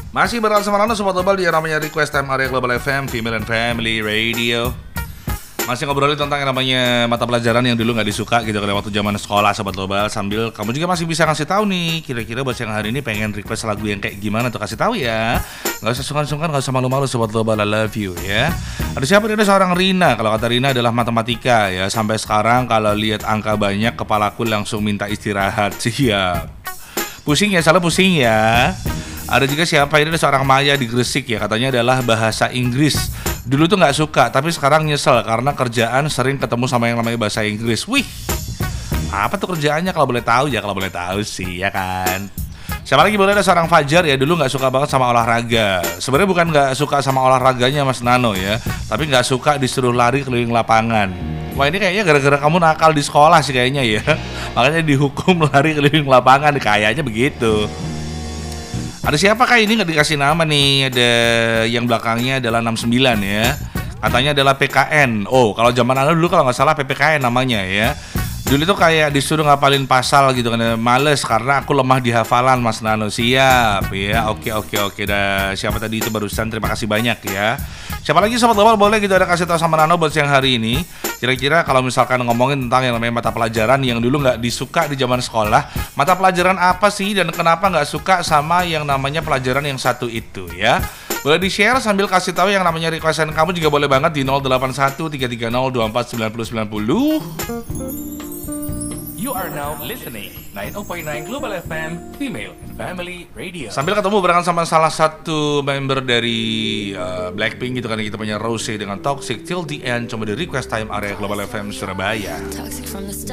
Masih bersama Rano Sobat Global di yang namanya Request Time Area Global FM, Female and Family Radio. Masih ngobrolin tentang yang namanya mata pelajaran yang dulu gak disuka gitu kan waktu zaman sekolah Sobat Global. Sambil kamu juga masih bisa ngasih tahu nih, kira-kira buat yang hari ini pengen request lagu yang kayak gimana tuh, kasih tahu ya. Gak usah sungkan-sungkan, gak usah malu-malu Sobat Global, I love you ya. Ada siapa? Ada seorang Rina. Kalau kata Rina adalah matematika ya. Sampai sekarang kalau lihat angka banyak kepalaku langsung minta istirahat. Siap. Pusing ya, selalu pusing ya. Ada juga siapa ini, ada seorang Maya di Gresik ya, katanya adalah bahasa Inggris. Dulu tuh nggak suka, tapi sekarang nyesel karena kerjaan sering ketemu sama yang namanya bahasa Inggris. Wih, apa tuh kerjaannya kalau boleh tahu ya? Kalau boleh tahu sih ya kan. Siapa lagi? Boleh ada seorang Fajar ya, dulu nggak suka banget sama olahraga. Sebenarnya bukan nggak suka sama olahraganya Mas Nano ya, tapi nggak suka disuruh lari keliling lapangan. Wah, ini kayaknya gara-gara kamu nakal di sekolah sih kayaknya ya. Makanya dihukum lari keliling lapangan, kayaknya begitu. Ada siapa kah ini nggak dikasih nama nih? Ada yang belakangnya adalah 69 ya. Katanya adalah PKN. Oh, kalau zaman dulu kalau nggak salah PPKN namanya ya. Dulu itu kayak disuruh ngapalin pasal gitu kan. Males karena aku lemah di hafalan Mas Nano. Siap ya. Oke. Dah siapa tadi itu barusan? Terima kasih banyak ya. Siapa lagi Sobat Global boleh gitu ada kasih tahu sama Nano buat siang hari ini. Kira-kira kalau misalkan ngomongin tentang yang namanya mata pelajaran yang dulu nggak disuka di zaman sekolah, mata pelajaran apa sih dan kenapa nggak suka sama yang namanya pelajaran yang satu itu ya? Boleh di-share sambil kasih tahu yang namanya requestan kamu juga boleh banget di 0813302490. You are now listening 90.9 Global FM, Female and Family Radio. Sambil ketemu barengan sama salah satu member dari Blackpink gitu kan, kita punya Rose dengan Toxic Till the End, cuma di Request Time Area Global FM Surabaya.